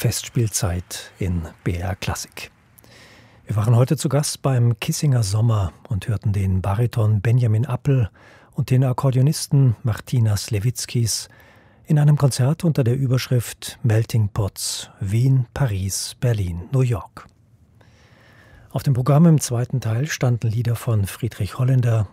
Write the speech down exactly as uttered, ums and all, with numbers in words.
Festspielzeit in B R Klassik. Wir waren heute zu Gast beim Kissinger Sommer und hörten den Bariton Benjamin Appel und den Akkordeonisten Martina Slewickis in einem Konzert unter der Überschrift Melting Pots Wien, Paris, Berlin, New York. Auf dem Programm im zweiten Teil standen Lieder von Friedrich Holländer,